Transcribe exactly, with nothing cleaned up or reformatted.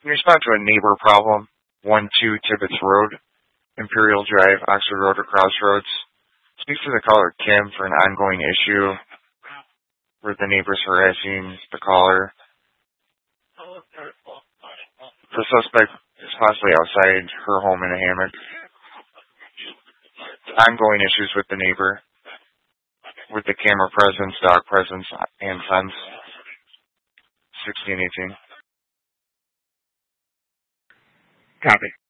In response to a neighbor problem, one two Tibbetts Road, Imperial Drive, Oxford Road or Crossroads. Speak to the caller, Kim, for an ongoing issue where the neighbor's harassing the caller. The suspect is possibly outside her home in a hammock. Ongoing issues with the neighbor, with the camera presence, dog presence, and fence. sixteen eighteen. Copy.